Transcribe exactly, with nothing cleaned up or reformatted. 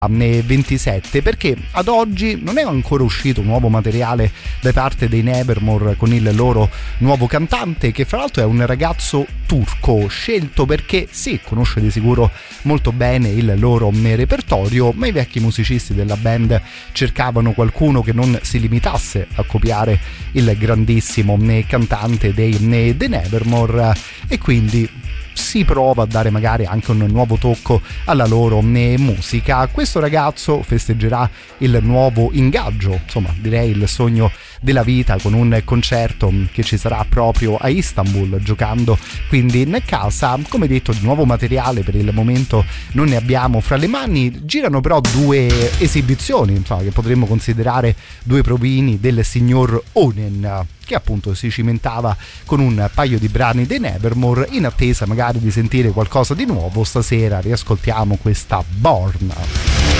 ventisette, perché ad oggi non è ancora uscito nuovo materiale da parte dei Nevermore con il loro nuovo cantante, che fra l'altro è un ragazzo turco scelto perché sì, conosce di sicuro molto bene il loro repertorio, ma i vecchi musicisti della band cercavano qualcuno che non si limitasse a copiare il grandissimo cantante dei, dei Nevermore, e quindi si prova a dare magari anche un nuovo tocco alla loro musica. Questo ragazzo festeggerà il nuovo ingaggio, insomma direi il sogno della vita, con un concerto che ci sarà proprio a Istanbul, giocando quindi in casa. Come detto, di nuovo materiale per il momento non ne abbiamo fra le mani. Girano però due esibizioni, insomma, che potremmo considerare due provini del signor Onen, che appunto si cimentava con un paio di brani dei Nevermore. In attesa magari di sentire qualcosa di nuovo, stasera riascoltiamo questa Born.